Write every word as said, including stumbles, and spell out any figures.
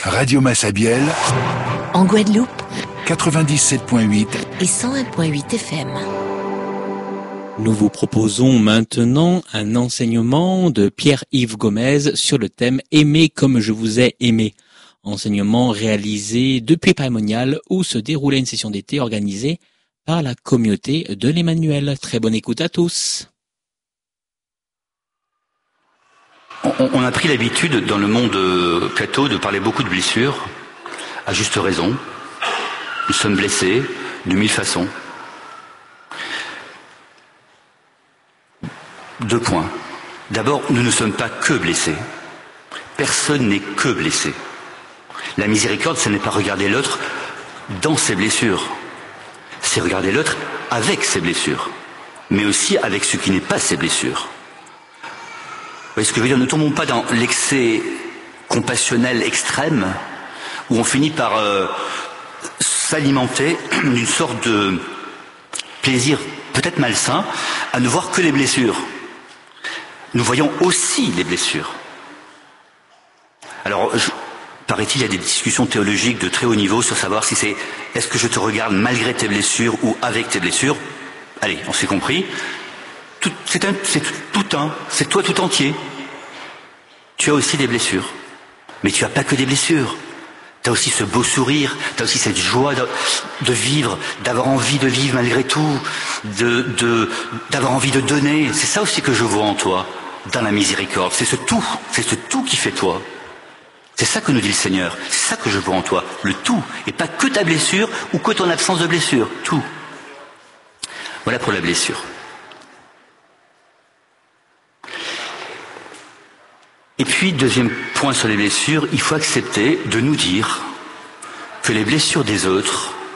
Radio Massabielle, en Guadeloupe, quatre-vingt-dix-sept virgule huit et cent un virgule huit F M. Nous vous proposons maintenant un enseignement de Pierre-Yves Gomez sur le thème « Aimer comme je vous ai aimé ». Enseignement réalisé depuis Paimonial où se déroulait une session d'été organisée par la communauté de l'Emmanuel. Très bonne écoute à tous. On, on a pris l'habitude dans le monde catho de parler beaucoup de blessures, à juste raison. Nous sommes blessés de mille façons. Deux points. D'abord, nous ne sommes pas que blessés. Personne n'est que blessé. La miséricorde, ce n'est pas regarder l'autre dans ses blessures. C'est regarder l'autre avec ses blessures, mais aussi avec ce qui n'est pas ses blessures. Vous voyez ce que je veux dire ? Ne tombons pas dans l'excès compassionnel extrême, où on finit par euh, s'alimenter d'une sorte de plaisir peut-être malsain à ne voir que les blessures. Nous voyons aussi les blessures. Alors, je, paraît-il, il y a des discussions théologiques de très haut niveau sur savoir si c'est est-ce que je te regarde malgré tes blessures ou avec tes blessures. Allez, on s'est compris. Tout, c'est, un, c'est tout un, c'est toi tout entier. Tu as aussi des blessures. Mais tu n'as pas que des blessures. Tu as aussi ce beau sourire, tu as aussi cette joie de, de vivre, d'avoir envie de vivre malgré tout, de, de, d'avoir envie de donner. C'est ça aussi que je vois en toi, dans la miséricorde. C'est ce tout, c'est ce tout qui fait toi. C'est ça que nous dit le Seigneur. C'est ça que je vois en toi, le tout. Et pas que ta blessure ou que ton absence de blessure, tout. Voilà pour la blessure. Et puis, deuxième point sur les blessures, il faut accepter de nous dire que les blessures des autres